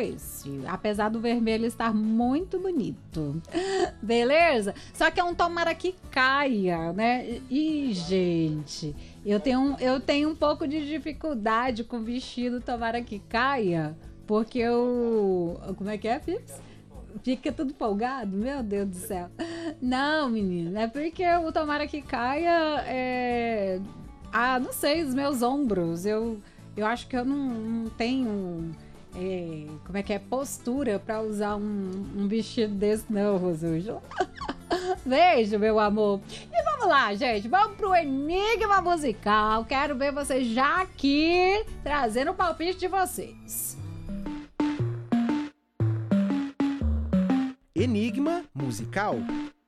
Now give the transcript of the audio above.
esse. Apesar do vermelho estar muito bonito. Beleza? Só que é um tomara que caia, né? E, gente, eu tenho um pouco de dificuldade com o vestido tomara que caia. Porque eu... Como é que é, Pips? Fica tudo folgado? Meu Deus do céu. Não, menino. É porque o tomara que caia é... Ah, não sei, os meus ombros. Eu acho que eu não tenho... como é que é? Postura pra usar um vestido desse, não, Rosângela. Beijo, meu amor. E vamos lá, gente. Vamos pro Enigma Musical. Quero ver vocês já aqui trazendo o palpite de vocês. Enigma Musical.